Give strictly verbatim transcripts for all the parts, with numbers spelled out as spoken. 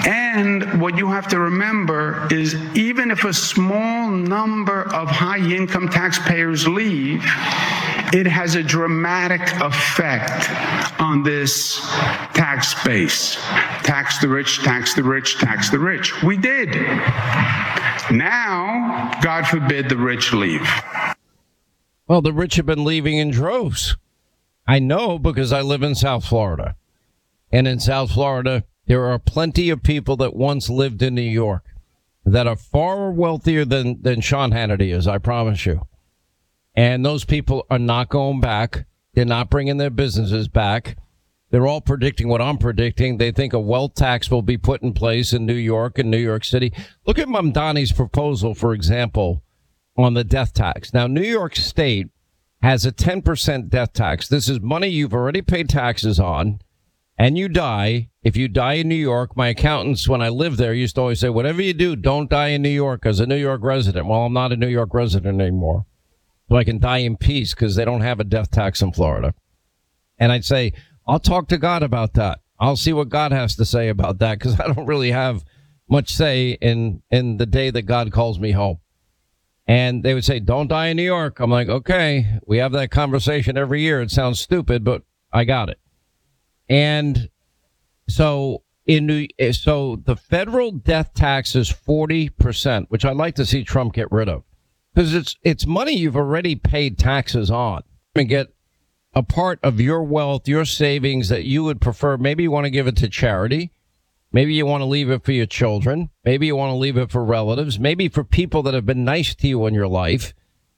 And what you have to remember is even if a small number of high-income taxpayers leave, it has a dramatic effect on this tax base. Tax the rich, tax the rich, tax the rich. We did. Now, God forbid the rich leave. Well, the rich have been leaving in droves. I know because I live in South Florida. And in South Florida, there are plenty of people that once lived in New York that are far wealthier than, than Sean Hannity is, I promise you. And those people are not going back. They're not bringing their businesses back. They're all predicting what I'm predicting. They think a wealth tax will be put in place in New York and New York City. Look at Mamdani's proposal, for example, on the death tax. Now, New York State has a ten percent death tax. This is money you've already paid taxes on, and you die. If you die in New York, my accountants, when I lived there, used to always say, whatever you do, don't die in New York as a New York resident. Well, I'm not a New York resident anymore, so I can die in peace because they don't have a death tax in Florida. And I'd say, I'll talk to God about that. I'll see what God has to say about that because I don't really have much say in, in the day that God calls me home. And they would say, don't die in New York. I'm like, okay, we have that conversation every year. It sounds stupid, but I got it. And so in New, so the federal death tax is forty percent, which I'd like to see Trump get rid of because it's, it's money you've already paid taxes on and get a part of your wealth, your savings that you would prefer. Maybe you want to give it to charity. Maybe you want to leave it for your children. Maybe you want to leave it for relatives. Maybe for people that have been nice to you in your life.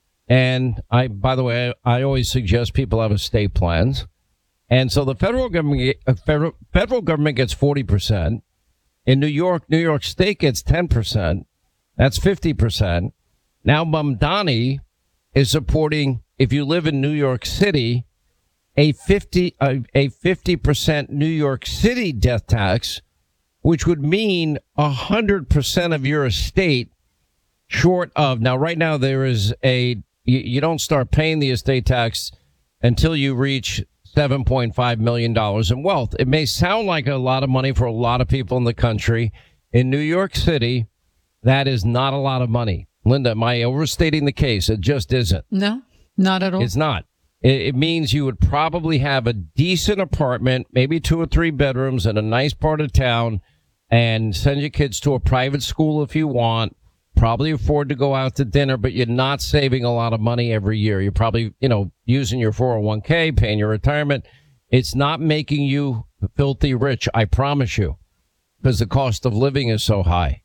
And I, by the way, I always suggest people have estate plans. And so the federal government, uh, federal, federal government gets forty percent. In New York, New York State gets ten percent. That's fifty percent. Now Mamdani is supporting, if you live in New York City, a fifty, uh, a fifty percent New York City death tax, which would mean one hundred percent of your estate short of. Now, right now, there is a, you, you don't start paying the estate tax until you reach seven point five million dollars in wealth. It may sound like a lot of money for a lot of people in the country. In New York City, that is not a lot of money. Linda, am I overstating the case? It just isn't. No, not at all. It's not. It means you would probably have a decent apartment, maybe two or three bedrooms in a nice part of town, and send your kids to a private school if you want, probably afford to go out to dinner, but you're not saving a lot of money every year. You're probably, you know, using your four oh one k, paying your retirement. It's not making you filthy rich, I promise you, because the cost of living is so high.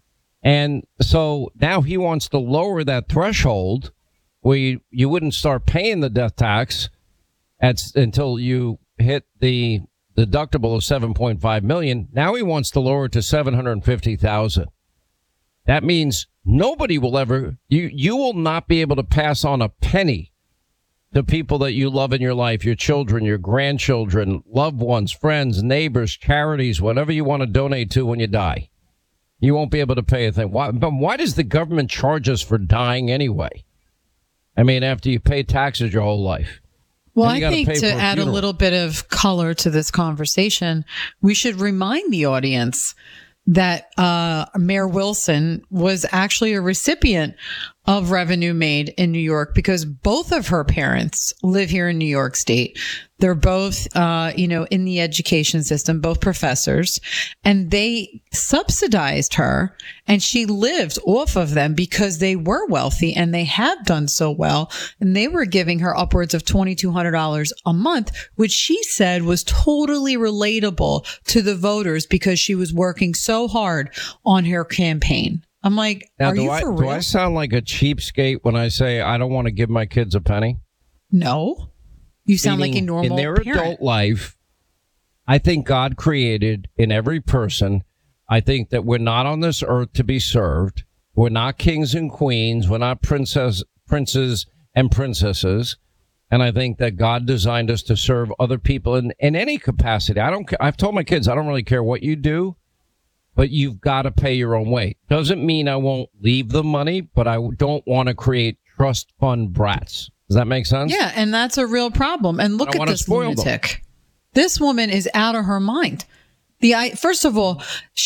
And so now he wants to lower that threshold where you, you wouldn't start paying the death tax at, until you hit the deductible of seven point five million dollars. Now he wants to lower it to seven hundred fifty thousand dollars. That means nobody will ever, you, you will not be able to pass on a penny to people that you love in your life, your children, your grandchildren, loved ones, friends, neighbors, charities, whatever you want to donate to when you die. You won't be able to pay a thing. Why, but why does the government charge us for dying anyway? I mean, after you pay taxes your whole life. Well, I think to add a little bit of color to this conversation, we should remind the audience that uh Mayor Wilson was actually a recipient of revenue made in New York because both of her parents live here in New York State. They're both, uh, you know, in the education system, both professors, and they subsidized her and she lived off of them because they were wealthy and they have done so well. And they were giving her upwards of twenty-two hundred dollars a month, which she said was totally relatable to the voters because she was working so hard on her campaign. I'm like, now, are do you I, for real? Do I sound like a cheapskate when I say I don't want to give my kids a penny? No. You sound Meaning, like a normal in their parent. adult life, I think God created in every person. I think that we're not on this earth to be served. We're not kings and queens. We're not princess, princes and princesses. And I think that God designed us to serve other people in, in any capacity. I don't. I've told my kids I don't really care what you do, but you've got to pay your own way. Doesn't mean I won't leave the money, but I don't want to create trust fund brats. Does that make sense? Yeah, and that's a real problem. And look at this lunatic. Them. This woman is out of her mind. The I, first of all,